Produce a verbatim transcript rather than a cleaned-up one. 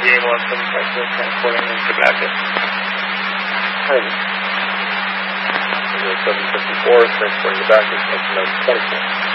game on some type of transporting into Quebec. seven fifty-four, transporting the back is twenty-four.